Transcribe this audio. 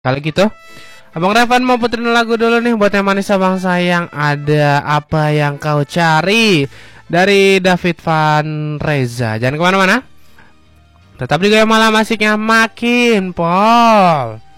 Kalau gitu, Abang Revan mau puterin lagu dulu nih buat yang manis abang sayang. Ada apa yang kau cari dari David Van Reza. Jangan kemana-mana. Tetap juga malam asiknya makin pol.